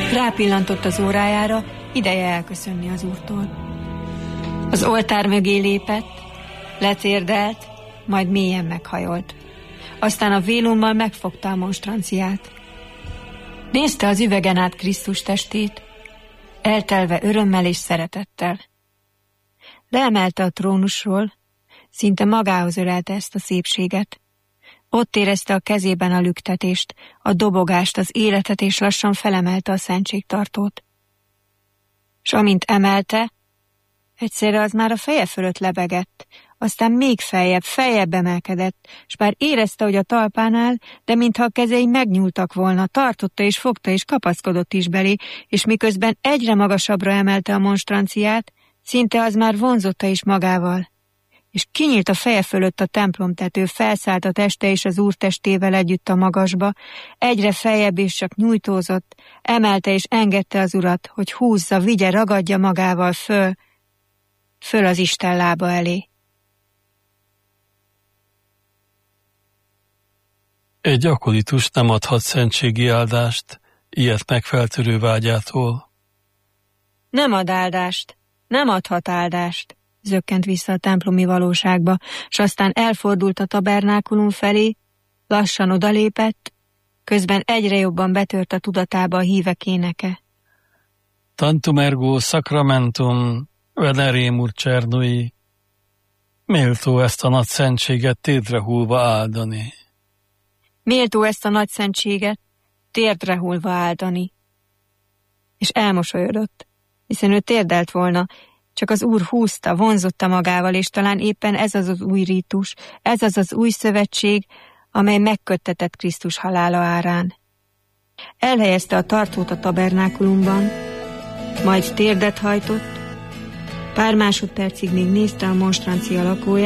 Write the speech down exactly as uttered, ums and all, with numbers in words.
Rápillantott az órájára, ideje elköszönni az úrtól. Az oltár mögé lépett, letérdelt, majd mélyen meghajolt. Aztán a vélummal megfogta a monstranciát. Nézte az üvegen át Krisztus testét, eltelve örömmel és szeretettel. Leemelte a trónusról, szinte magához ölelte ezt a szépséget. Ott érezte a kezében a lüktetést, a dobogást, az életet, és lassan felemelte a szentségtartót. S amint emelte, egyszerre az már a feje fölött lebegett, aztán még feljebb, feljebb emelkedett, s bár érezte, hogy a talpán áll, de mintha a kezei megnyúltak volna, tartotta és fogta és kapaszkodott is belé, és miközben egyre magasabbra emelte a monstranciát, szinte az már vonzotta is magával. És kinyílt a feje fölött a templomtető, felszállt a teste és az úr testével együtt a magasba, egyre feljebb és csak nyújtózott, emelte és engedte az urat, hogy húzza, vigye, ragadja magával föl, föl az Isten lába elé. Egy akolitus nem adhat szentségi áldást, ilyet megfeltörő vágyától. Nem ad áldást, nem adhat áldást, zökkent vissza a templomi valóságba, s aztán elfordult a tabernákulum felé, lassan odalépett, közben egyre jobban betört a tudatába a hívek éneke. Tantum ergo sacramentum veneremur cernui, méltó ezt a nagy szentséget térdre hullva áldani. Méltó ezt a nagy szentséget térdre hullva áldani. És elmosolyodott, hiszen ő térdelt volna, csak az úr húzta, vonzotta magával, és talán éppen ez az az új rítus, ez az az új szövetség, amely megköttetett Krisztus halála árán. Elhelyezte a tartót a tabernákulumban, majd térdet hajtott, pár másodpercig még nézte a monstrancia lakóját,